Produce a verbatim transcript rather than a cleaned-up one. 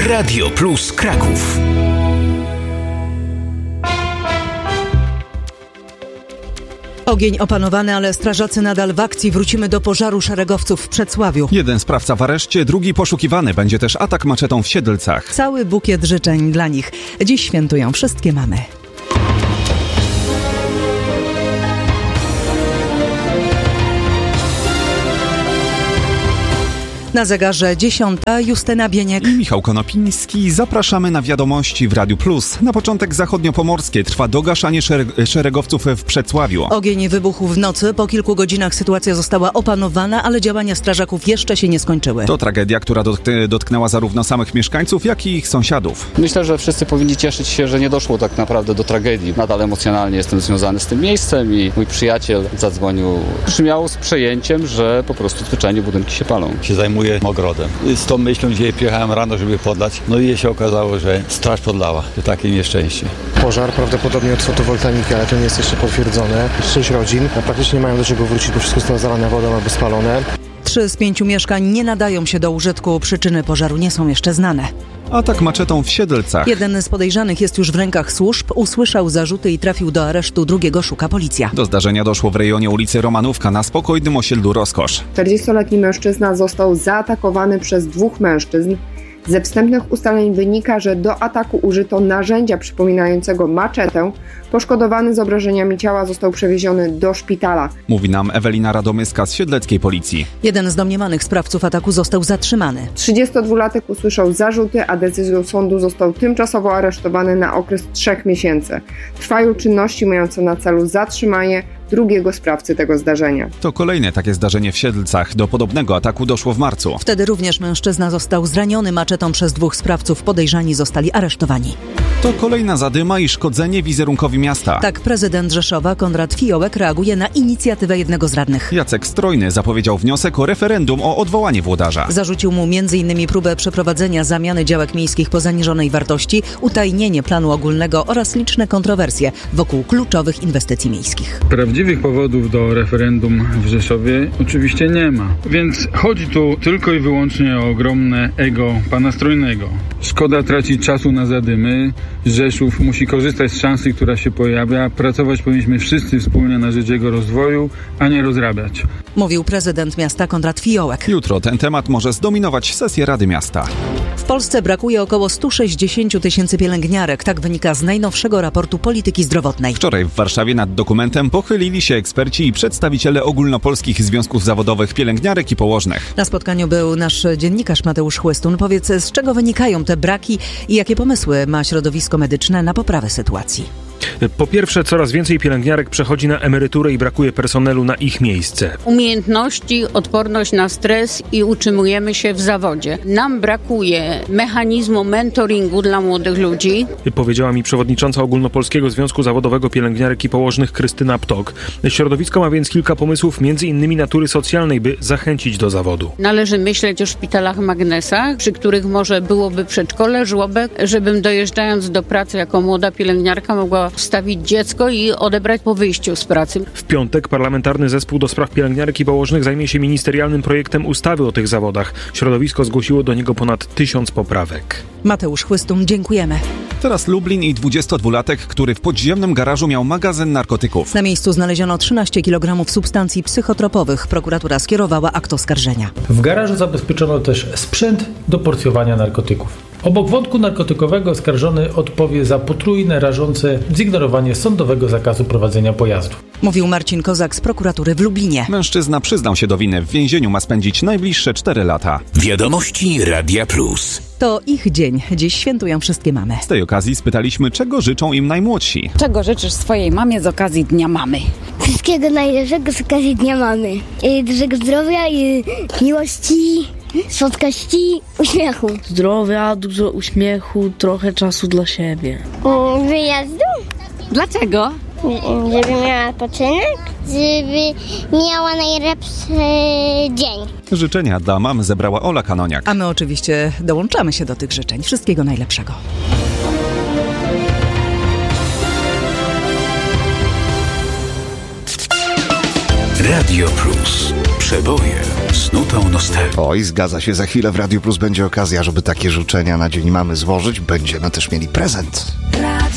Radio Plus Kraków. Ogień opanowany, ale strażacy nadal w akcji. Wrócimy do pożaru szeregowców w Przedsławiu. Jeden sprawca w areszcie, drugi poszukiwany. Będzie też atak maczetą w Siedlcach. Cały bukiet życzeń dla nich. Dziś świętują wszystkie mamy. Na zegarze dziesiąta, Justyna Bieniek i Michał Konopiński. Zapraszamy na wiadomości w Radiu Plus. Na początek zachodniopomorskie trwa dogaszanie szereg- szeregowców w Przedsławiu. Ogień wybuchł w nocy. Po kilku godzinach sytuacja została opanowana, ale działania strażaków jeszcze się nie skończyły. To tragedia, która dotk- dotknęła zarówno samych mieszkańców, jak i ich sąsiadów. Myślę, że wszyscy powinni cieszyć się, że nie doszło tak naprawdę do tragedii. Nadal emocjonalnie jestem związany z tym miejscem i mój przyjaciel zadzwonił, brzmiał z przejęciem, że po prostu zwyczajnie budynki się palą. Się zajmuje ogrodem. Z tą myślą dzisiaj przyjechałem rano, żeby podlać. No i się okazało, że straż podlała. To takie nieszczęście. Pożar prawdopodobnie od fotowoltaiki, ale to nie jest jeszcze potwierdzone. Sześć rodzin praktycznie nie mają do czego wrócić, bo wszystko zostało zalane wodą albo spalone. Trzy z pięciu mieszkań nie nadają się do użytku. Przyczyny pożaru nie są jeszcze znane. Atak maczetą w Siedlcach. Jeden z podejrzanych jest już w rękach służb. Usłyszał zarzuty i trafił do aresztu. Drugiego szuka policja. Do zdarzenia doszło w rejonie ulicy Romanówka na spokojnym osiedlu Rozkosz. czterdziestoletni mężczyzna został zaatakowany przez dwóch mężczyzn. Ze wstępnych ustaleń wynika, że do ataku użyto narzędzia przypominającego maczetę. Poszkodowany z obrażeniami ciała został przewieziony do szpitala. Mówi nam Ewelina Radomyska z siedleckiej policji. Jeden z domniemanych sprawców ataku został zatrzymany. trzydziestodwulatek usłyszał zarzuty, a decyzją sądu został tymczasowo aresztowany na okres trzech miesięcy. Trwają czynności mające na celu zatrzymanie drugiego sprawcy tego zdarzenia. To kolejne takie zdarzenie w Siedlcach. Do podobnego ataku doszło w marcu. Wtedy również mężczyzna został zraniony maczetą przez dwóch sprawców. Podejrzani zostali aresztowani. To kolejna zadyma i szkodzenie wizerunkowi miasta. Tak prezydent Rzeszowa Konrad Fiołek reaguje na inicjatywę jednego z radnych. Jacek Strojny zapowiedział wniosek o referendum o odwołanie włodarza. Zarzucił mu między innymi próbę przeprowadzenia zamiany działek miejskich po zaniżonej wartości, utajnienie planu ogólnego oraz liczne kontrowersje wokół kluczowych inwestycji miejskich. Prawdziwych powodów do referendum w Rzeszowie oczywiście nie ma. Więc chodzi tu tylko i wyłącznie o ogromne ego pana Strojnego. Szkoda tracić czasu na zadymy. Rzeszów musi korzystać z szansy, która się pojawia. Pracować powinniśmy wszyscy wspólnie na rzecz jego rozwoju, a nie rozrabiać. Mówił prezydent miasta Konrad Fiołek. Jutro ten temat może zdominować sesję Rady Miasta. W Polsce brakuje około sto sześćdziesiąt tysięcy pielęgniarek. Tak wynika z najnowszego raportu polityki zdrowotnej. Wczoraj w Warszawie nad dokumentem pochylili się eksperci i przedstawiciele ogólnopolskich związków zawodowych pielęgniarek i położnych. Na spotkaniu był nasz dziennikarz Mateusz Chłystun. Powiedz, z czego wynikają te braki i jakie pomysły ma środowisko medyczne na poprawę sytuacji? Po pierwsze, coraz więcej pielęgniarek przechodzi na emeryturę i brakuje personelu na ich miejsce. Umiejętności, odporność na stres i utrzymujemy się w zawodzie. Nam brakuje mechanizmu mentoringu dla młodych ludzi. Powiedziała mi przewodnicząca Ogólnopolskiego Związku Zawodowego Pielęgniarek i Położnych Krystyna Ptok. Środowisko ma więc kilka pomysłów, między innymi natury socjalnej, by zachęcić do zawodu. Należy myśleć o szpitalach magnesach, przy których może byłoby przedszkole, żłobek, żebym dojeżdżając do pracy jako młoda pielęgniarka mogła wstawić dziecko i odebrać po wyjściu z pracy. W piątek Parlamentarny Zespół do Spraw Pielęgniarek i Położnych zajmie się ministerialnym projektem ustawy o tych zawodach. Środowisko zgłosiło do niego ponad tysiąc poprawek. Mateusz Chłystun, dziękujemy. Teraz Lublin i dwudziestodwulatek, który w podziemnym garażu miał magazyn narkotyków. Na miejscu znaleziono trzynaście kilogramów substancji psychotropowych. Prokuratura skierowała akt oskarżenia. W garażu zabezpieczono też sprzęt do porcjowania narkotyków. Obok wątku narkotykowego oskarżony odpowie za potrójne, rażące zignorowanie sądowego zakazu prowadzenia pojazdu. Mówił Marcin Kozak z prokuratury w Lublinie. Mężczyzna przyznał się do winy. W więzieniu ma spędzić najbliższe cztery lata. Wiadomości Radia Plus. To ich dzień. Dziś świętują wszystkie mamy. Z tej okazji spytaliśmy, czego życzą im najmłodsi. Czego życzysz swojej mamie z okazji Dnia Mamy? Wszystkiego najlepszego z okazji Dnia Mamy. I dużego zdrowia i miłości, słodkości, uśmiechu. Zdrowia, dużo uśmiechu, trochę czasu dla siebie. Wyjazdu? Dlaczego? Żeby miała odpoczynek, żeby miała najlepszy dzień. Życzenia dla mam zebrała Ola Kanoniak. A my oczywiście dołączamy się do tych życzeń. Wszystkiego najlepszego. Radio Plus. Przeboje. snutą nostalgią. Oj, zgadza się, za chwilę w Radiu Plus będzie okazja, żeby takie życzenia na Dzień Mamy złożyć. Będziemy też mieli prezent.